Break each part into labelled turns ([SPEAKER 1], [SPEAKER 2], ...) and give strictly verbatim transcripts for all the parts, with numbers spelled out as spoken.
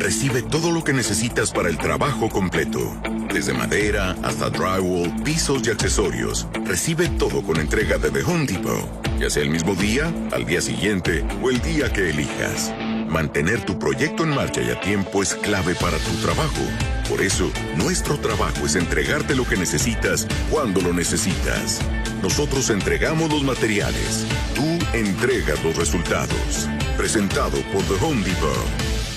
[SPEAKER 1] Recibe todo lo que necesitas para el trabajo completo. Desde madera hasta drywall, pisos y accesorios. Recibe todo con entrega de The Home Depot. Ya sea el mismo día, al día siguiente o el día que elijas. Mantener tu proyecto en marcha y a tiempo es clave para tu trabajo. Por eso, nuestro trabajo es entregarte lo que necesitas cuando lo necesitas. Nosotros entregamos los materiales. Tú entregas los resultados. Presentado por The Home Depot.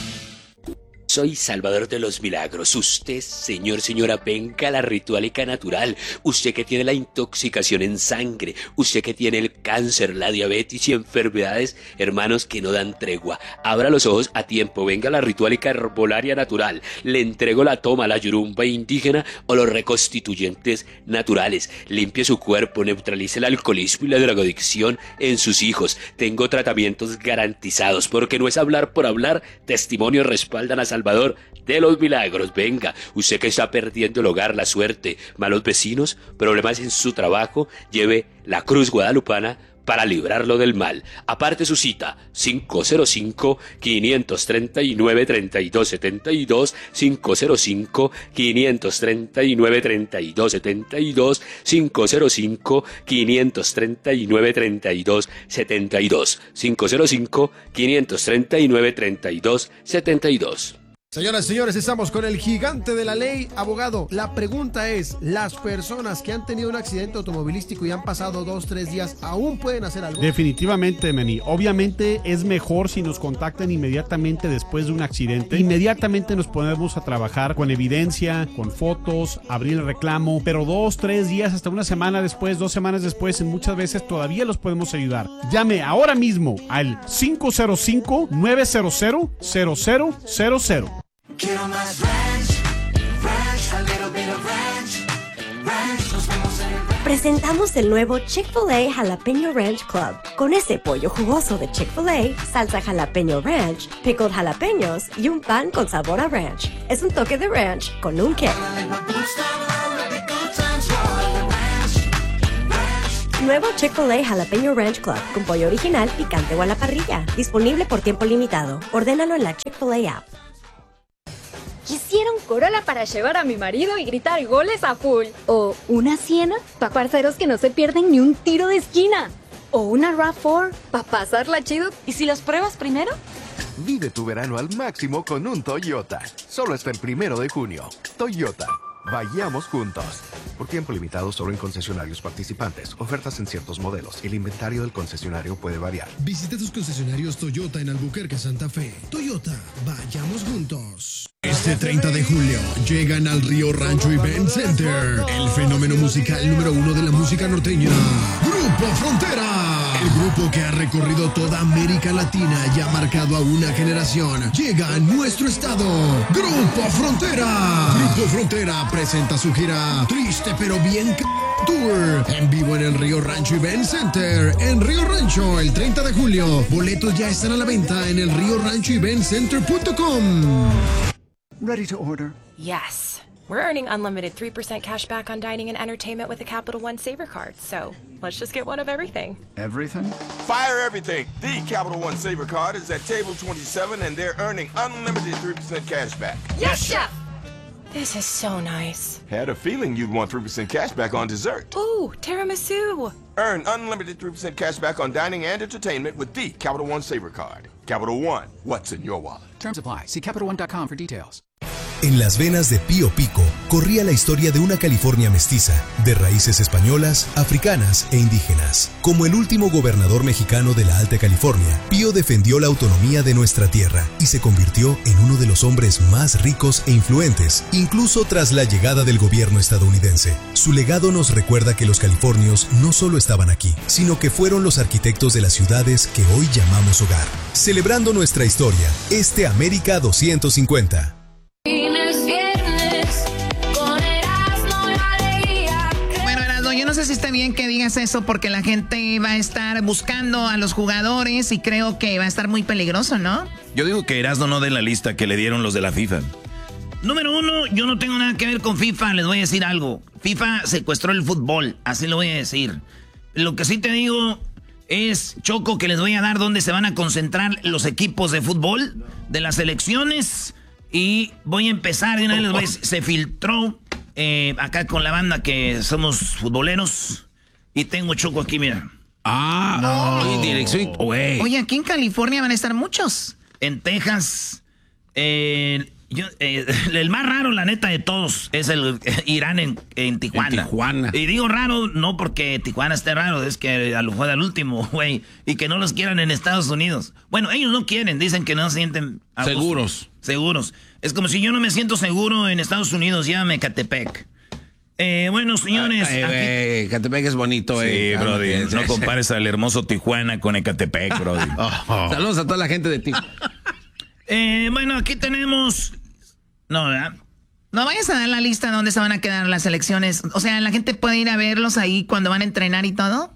[SPEAKER 2] Soy Salvador de los Milagros. Usted, señor, señora, venga a la Ritualica Natural. Usted que tiene la intoxicación en sangre. Usted que tiene el cáncer, la diabetes y enfermedades, hermanos, que no dan tregua. Abra los ojos a tiempo. Venga a la Ritualica Herbolaria Natural. Le entrego la toma, la yurumba indígena o los reconstituyentes naturales. Limpie su cuerpo, neutralice el alcoholismo y la drogadicción en sus hijos. Tengo tratamientos garantizados, porque no es hablar por hablar. Testimonios respaldan a Salvador de los Milagros. Venga, usted que está perdiendo el hogar, la suerte, malos vecinos, problemas en su trabajo, lleve la cruz guadalupana para librarlo del mal. Aparte su cita, cinco cero cinco, cinco tres nueve, tres dos siete dos, cinco cero cinco, cinco tres nueve, tres dos siete dos, cinco cero cinco, cinco tres nueve, tres dos siete dos, cinco cero cinco, cinco tres nueve, tres dos siete dos.
[SPEAKER 3] Señoras y señores, estamos con el gigante de la ley, abogado. La pregunta es, ¿las personas que han tenido un accidente automovilístico y han pasado dos, tres días, aún pueden hacer algo?
[SPEAKER 4] Definitivamente, Manny. Obviamente es mejor si nos contactan inmediatamente después de un accidente. Inmediatamente nos ponemos a trabajar con evidencia, con fotos, abrir el reclamo, pero dos, tres días, hasta una semana después, dos semanas después, muchas veces todavía los podemos ayudar. Llame ahora mismo al cinco cero cinco, nueve cero cero, cero cero cero cero.
[SPEAKER 5] Quiero más ranch, ranch, a little bit of ranch, ranch, nos vemos en el ranch.
[SPEAKER 6] Presentamos el nuevo Chick-fil-A Jalapeño Ranch Club. Con ese pollo jugoso de Chick-fil-A, salsa jalapeño ranch, pickled jalapeños y un pan con sabor a ranch. Es un toque de ranch con un kick. Nuevo Chick-fil-A Jalapeño Ranch Club con pollo original, picante o a la parrilla. Disponible por tiempo limitado. Ordénalo en la Chick-fil-A app.
[SPEAKER 7] Quisiera un Corolla para llevar a mi marido y gritar goles a full. O una Siena para parceros que no se pierden ni un tiro de esquina. O una RAV cuatro para pasarla chido. ¿Y si las pruebas primero?
[SPEAKER 8] Vive tu verano al máximo con un Toyota. Solo hasta el primero de junio. Toyota. Vayamos juntos. Por tiempo limitado solo en concesionarios participantes. Ofertas en ciertos modelos. El inventario del concesionario puede variar.
[SPEAKER 3] Visita tus concesionarios Toyota en Albuquerque, Santa Fe. Toyota, vayamos juntos. Este treinta de julio llegan al Río Rancho Event Center el fenómeno musical número uno de la música norteña, Grupo Frontera. El grupo que ha recorrido toda América Latina y ha marcado a una generación llega a nuestro estado. Grupo Frontera. Grupo Frontera presenta su gira Triste pero bien c Tour en vivo en el Río Rancho Event Center en Río Rancho el treinta de julio. Boletos ya están a la venta en el rio rancho event center punto com.
[SPEAKER 9] Ready to order?
[SPEAKER 10] Yes. We're earning unlimited three percent cash back on dining and entertainment with a Capital One Saver card, so let's just get one of everything.
[SPEAKER 9] Everything?
[SPEAKER 11] Fire everything! The Capital One Saver card is at table twenty-seven and they're earning unlimited three percent cash back.
[SPEAKER 10] Yes, Chef! This is so nice.
[SPEAKER 11] Had a feeling you'd want three percent cash back on dessert.
[SPEAKER 10] Ooh, tiramisu!
[SPEAKER 11] Earn unlimited three percent cash back on dining and entertainment with the Capital One Saver card. Capital One, what's in your wallet?
[SPEAKER 9] Terms apply. See Capital One dot com for details.
[SPEAKER 12] En las venas de Pío Pico corría la historia de una California mestiza, de raíces españolas, africanas e indígenas. Como el último gobernador mexicano de la Alta California, Pío defendió la autonomía de nuestra tierra y se convirtió en uno de los hombres más ricos e influentes, incluso tras la llegada del gobierno estadounidense. Su legado nos recuerda que los californios no solo estaban aquí, sino que fueron los arquitectos de las ciudades que hoy llamamos hogar. Celebrando nuestra historia, este América doscientos cincuenta.
[SPEAKER 13] Yo no sé si está bien que digas eso porque la gente va a estar buscando a los jugadores y creo que va a estar muy peligroso, ¿no?
[SPEAKER 14] Yo digo que Erasmo no dé la lista que le dieron los de la FIFA.
[SPEAKER 13] Número uno, yo no tengo nada que ver con FIFA, les voy a decir algo. FIFA secuestró el fútbol, así lo voy a decir. Lo que sí te digo es, Choco, que les voy a dar dónde se van a concentrar los equipos de fútbol de las selecciones Y voy a empezar, de una vez les voy a- se filtró eh, acá con la banda que somos futboleros. Y tengo Choco aquí, mira.
[SPEAKER 15] Ah,
[SPEAKER 13] no.
[SPEAKER 15] oye, dirección, güey.
[SPEAKER 13] Oye, aquí en California van a estar muchos. En Texas, eh, yo, eh, el más raro, la neta, de todos es el eh, Irán en, en Tijuana.
[SPEAKER 15] En Tijuana.
[SPEAKER 13] Y digo raro no porque Tijuana esté raro, es que a lo fue al último, güey. Y que no los quieran en Estados Unidos. Bueno, ellos no quieren, dicen que no se sienten a gusto.
[SPEAKER 15] Seguros.
[SPEAKER 13] Seguros. Es como si yo no me siento seguro en Estados Unidos, llámame Ecatepec. Eh, bueno, señores.
[SPEAKER 15] Ay,
[SPEAKER 13] aquí-
[SPEAKER 15] güey, Ecatepec es bonito,
[SPEAKER 14] Sí,
[SPEAKER 15] eh.
[SPEAKER 14] brody.
[SPEAKER 15] Cálmate.
[SPEAKER 14] No compares al hermoso Tijuana con Ecatepec, brody.
[SPEAKER 15] Saludos a toda la gente de Tijuana.
[SPEAKER 13] Eh, bueno, aquí tenemos... No, ¿verdad?
[SPEAKER 16] No vayas a dar la lista de dónde se van a quedar las elecciones. O sea, la gente puede ir a verlos ahí cuando van a entrenar y todo.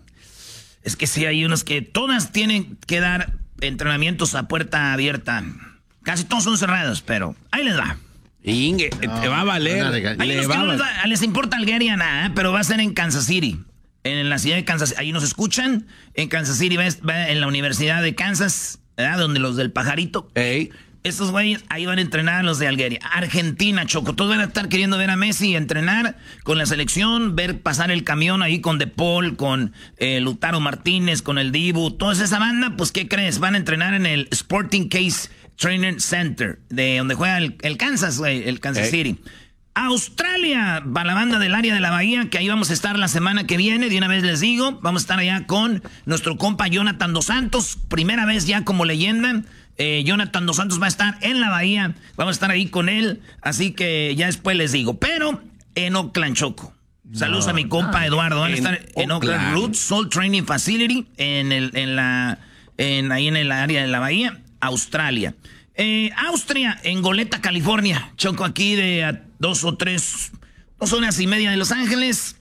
[SPEAKER 13] Es que sí, hay unos que todas tienen que dar entrenamientos a puerta abierta. Casi todos son cerrados, pero ahí les va.
[SPEAKER 15] Inge, te va a valer.
[SPEAKER 13] Hay
[SPEAKER 15] Le
[SPEAKER 13] unos que
[SPEAKER 15] va a
[SPEAKER 13] no les,
[SPEAKER 15] valer.
[SPEAKER 13] da- les importa Algueria nada, ¿eh? Pero va a ser en Kansas City. En la ciudad de Kansas. Ahí nos escuchan. En Kansas City va, va en la Universidad de Kansas, ¿verdad? Donde los del pajarito.
[SPEAKER 15] Ey.
[SPEAKER 13] Estos güeyes ahí van a entrenar los de Algueria. Argentina, Choco. Todos van a estar queriendo ver a Messi entrenar con la selección, ver pasar el camión ahí con De Paul, con eh, Lautaro Martínez, con el Dibu. Toda esa banda, pues, ¿qué crees? Van a entrenar en el Sporting Case Training Center, de donde juega el, el Kansas, güey, el Kansas
[SPEAKER 15] Ey.
[SPEAKER 13] City. Australia, para la banda del área de la Bahía, que ahí vamos a estar la semana que viene. De una vez les digo, vamos a estar allá con nuestro compa Jonathan Dos Santos. Primera vez ya como leyenda. Eh, Jonathan Dos Santos va a estar en la Bahía. Vamos a estar ahí con él. Así que ya después les digo. Pero en Oakland, Choco. Saludos
[SPEAKER 15] No,
[SPEAKER 13] a mi compa
[SPEAKER 15] no,
[SPEAKER 13] Eduardo. Van a
[SPEAKER 15] en
[SPEAKER 13] estar en Oakland
[SPEAKER 15] Oakland.
[SPEAKER 13] Roots Soul Training Facility. En el, en la, en, ahí en el área de la Bahía, Australia. Eh, Austria, en Goleta, California. Choco aquí de a dos o tres, dos horas y media de Los Ángeles.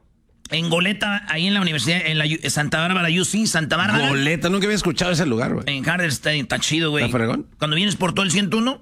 [SPEAKER 13] En Goleta, ahí en la universidad, en la U- Santa Bárbara, U C, Santa Bárbara.
[SPEAKER 15] Goleta, nunca había escuchado ese lugar, güey.
[SPEAKER 13] En Harder está, está chido, güey.
[SPEAKER 15] ¿Está fregón?
[SPEAKER 13] Cuando vienes por todo el ciento uno,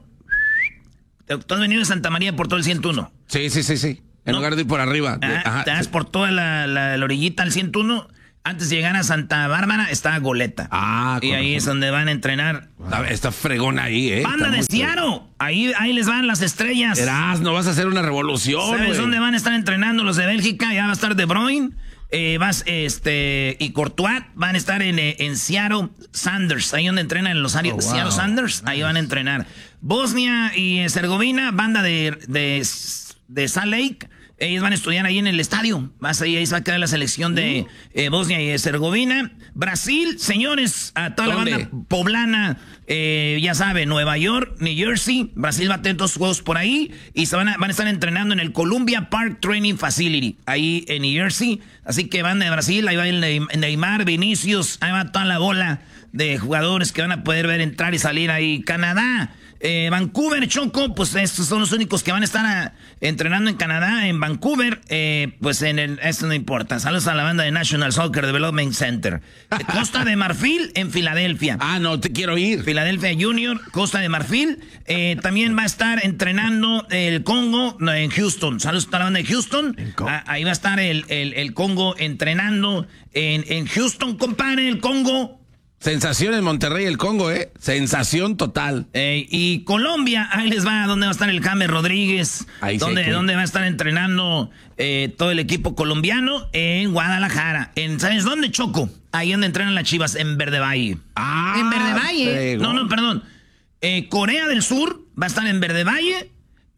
[SPEAKER 13] ¿tú has venido de Santa María por todo el ciento uno?
[SPEAKER 15] Sí, sí, sí, sí. En
[SPEAKER 13] ¿No?
[SPEAKER 15] lugar de ir por arriba. de-
[SPEAKER 13] Ah,
[SPEAKER 15] ajá,
[SPEAKER 13] te das
[SPEAKER 15] sí.
[SPEAKER 13] por toda la, la- la orillita al ciento uno. Antes de llegar a Santa Bárbara está Goleta.
[SPEAKER 15] Ah,
[SPEAKER 13] y
[SPEAKER 15] con
[SPEAKER 13] ahí
[SPEAKER 15] razón.
[SPEAKER 13] es donde van a entrenar.
[SPEAKER 15] Está, está fregón ahí, eh.
[SPEAKER 13] Banda
[SPEAKER 15] Está
[SPEAKER 13] de
[SPEAKER 15] muy
[SPEAKER 13] Seattle. Ahí, ahí les van las estrellas.
[SPEAKER 15] Verás, no vas a hacer una revolución,
[SPEAKER 13] ¿Sabes
[SPEAKER 15] güey.
[SPEAKER 13] dónde van a estar entrenando los de Bélgica? Ya va a estar De Bruyne, eh, vas, este, y Courtois. Van a estar en, eh, en Seattle Sanders, ahí donde entrenan los áreas.
[SPEAKER 15] Oh, wow.
[SPEAKER 13] Seattle Sanders, ahí van a entrenar. Bosnia y Herzegovina, banda de, de, de Salt Lake. Ellos van a estudiar ahí en el estadio. Vas ahí, ahí se va a quedar la selección de eh, Bosnia y Herzegovina. Brasil, señores, a toda
[SPEAKER 15] ¿Dónde?
[SPEAKER 13] la banda poblana, eh, ya saben, Nueva York, New Jersey. Brasil va a tener dos juegos por ahí y se van a, van a estar entrenando en el Columbia Park Training Facility, ahí en New Jersey. Así que van de Brasil, ahí va el Neym- Neymar, Vinicius, ahí va toda la bola de jugadores que van a poder ver entrar y salir ahí. Canadá. Eh, Vancouver, Choco, pues estos son los únicos que van a estar a- entrenando en Canadá, en Vancouver, eh, pues en el, esto no importa. Saludos a la banda de National Soccer Development Center. Eh, Costa de Marfil en Filadelfia.
[SPEAKER 15] Ah, no, te quiero ir.
[SPEAKER 13] Filadelfia Junior, Costa de Marfil. Eh, también va a estar entrenando el Congo no, en Houston. Saludos a la banda de Houston. Ah, ahí va a estar el, el, el Congo entrenando en, en Houston, compadre, el Congo.
[SPEAKER 15] Sensación en Monterrey, el Congo, ¿eh? Sensación total.
[SPEAKER 13] Eh, y Colombia, ahí les va donde va a estar el James Rodríguez,
[SPEAKER 15] Ahí sí
[SPEAKER 13] donde,
[SPEAKER 15] hay que-
[SPEAKER 13] donde va a estar entrenando eh, todo el equipo colombiano en Guadalajara. En, ¿sabes dónde, Choco? Ahí donde entrenan las Chivas, en Verde Valle.
[SPEAKER 15] Ah,
[SPEAKER 16] En Verde Valle.
[SPEAKER 15] fregón.
[SPEAKER 13] No, no, perdón. Eh, Corea del Sur va a estar en Verde Valle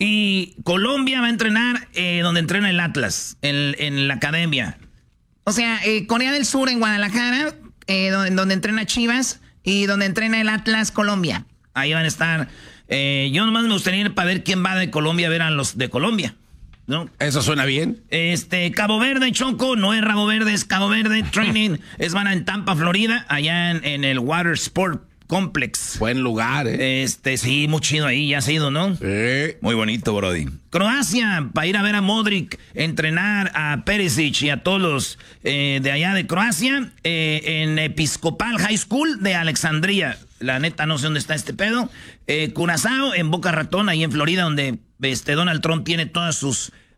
[SPEAKER 13] y Colombia va a entrenar eh, donde entrena el Atlas, en, en la academia.
[SPEAKER 16] O sea, eh, Corea del Sur en Guadalajara, eh, donde, donde entrena Chivas y donde entrena el Atlas Colombia.
[SPEAKER 13] Ahí van a estar. Eh, yo nomás me gustaría ir para ver quién va de Colombia a ver a los de Colombia, ¿no?
[SPEAKER 15] Eso suena bien.
[SPEAKER 13] Este, Cabo Verde, Choco, no es Rabo Verde, es Cabo Verde. Training es van a en Tampa, Florida, allá en, en el Water Sport Complex.
[SPEAKER 15] Buen lugar, ¿eh?
[SPEAKER 13] Este, sí, muy chido ahí, ya has ido, ¿no?
[SPEAKER 15] Sí.
[SPEAKER 14] Muy bonito, brody.
[SPEAKER 13] Croacia, para ir a ver a Modric, entrenar a Perisic y a todos los eh, de allá de Croacia, eh, en Episcopal High School de Alexandria. La neta, no sé dónde está este pedo. Eh, Curazao, en Boca Ratón, ahí en Florida, donde este, Donald Trump tiene todas sus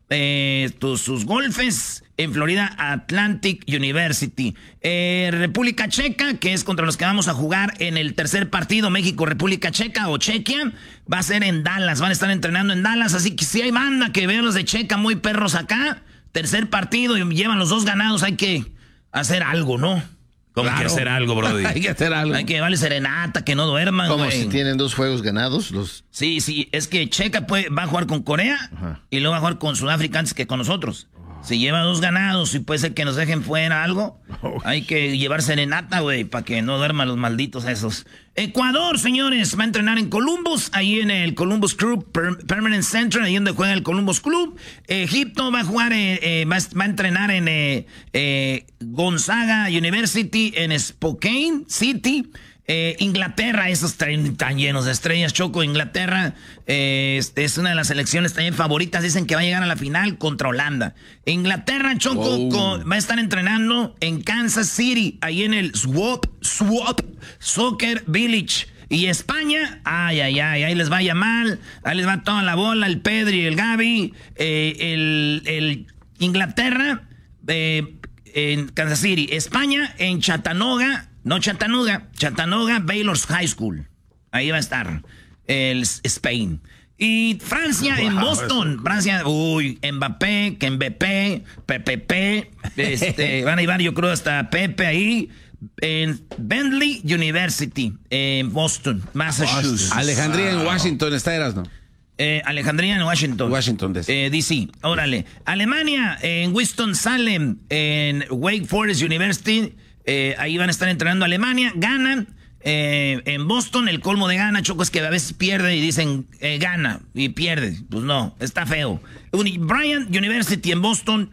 [SPEAKER 13] eh, tus, sus golfes en Florida Atlantic University. Eh, República Checa, que es contra los que vamos a jugar en el tercer partido, México-República Checa o Chequia, va a ser en Dallas, van a estar entrenando en Dallas, así que si hay banda que vean los de Checa muy perros acá, tercer partido y llevan los dos ganados, hay que hacer algo, ¿no?
[SPEAKER 14] ¿Cómo claro. que hacer algo, brody?
[SPEAKER 15] Hay que hacer algo.
[SPEAKER 13] Hay que llevarle serenata, que no duerman,
[SPEAKER 17] Como
[SPEAKER 13] güey.
[SPEAKER 17] si tienen dos juegos ganados. Los...
[SPEAKER 13] Sí, sí, es que Checa puede, va a jugar con Corea Ajá. y luego va a jugar con Sudáfrica antes que con nosotros. Si lleva dos ganados y puede ser que nos dejen fuera algo, oh. hay que llevar serenata, güey, para que no duerman los malditos esos. Ecuador, señores, va a entrenar en Columbus, ahí en el Columbus Club Per- Permanent Center, ahí donde juega el Columbus Club. Egipto va a jugar, eh, eh, va, va a entrenar en eh, eh, Gonzaga University en Spokane City. Eh, Inglaterra, esos están tan llenos de estrellas, Choco. Inglaterra eh, es, es una de las selecciones también favoritas. Dicen que va a llegar a la final contra Holanda. Inglaterra, Choco, oh. con, va a estar entrenando en Kansas City, ahí en el Swap, Swap Soccer Village. Y España, ay, ay, ay, ahí les va Yamal, ahí les va toda la bola, el Pedri, el Gavi, eh, el, el Inglaterra, eh, en Kansas City. España, en Chattanooga. No Chattanooga, Chattanooga Baylor's High School. Ahí va a estar el Spain. Y Francia wow, en Boston. Francia, uy, Mbappé, que Mbappé, P P P. Este, van a llevar, yo creo, hasta Pepe ahí. En Bentley University, en Boston, Massachusetts.
[SPEAKER 15] Alejandría wow. en Washington, está eras, ¿no?
[SPEAKER 13] Eh, Alejandría en Washington.
[SPEAKER 15] Washington, D C.
[SPEAKER 13] Eh, D C, órale. Alemania, en Winston-Salem, en Wake Forest University. Eh, ahí van a estar entrenando Alemania. Gana eh, en Boston. El colmo de gana, Choco, es que a veces pierde y dicen eh, gana y pierde. Pues no, está feo. Uni- Bryant University en Boston.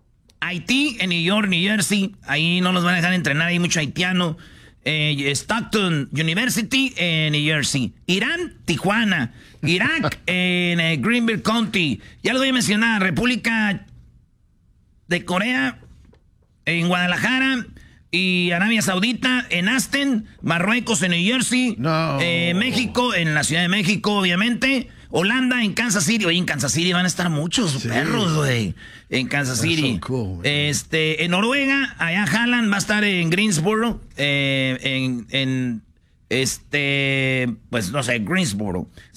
[SPEAKER 13] Haití en New York, New Jersey. Ahí no los van a dejar entrenar, hay mucho haitiano. Eh, Stockton University en New Jersey. Irán, Tijuana. Irak en eh, Greenville County. Ya les voy a mencionar. República de Corea en Guadalajara. Y Arabia Saudita en Aston, Marruecos en New Jersey, no. eh, México en la Ciudad de México, obviamente, Holanda en Kansas City. Oye, en Kansas City van a estar muchos sí. perros, güey. En Kansas City. So cool, este, en Noruega, allá Haaland va a estar en Greensboro, eh, en, en, este, pues no sé, Greensboro.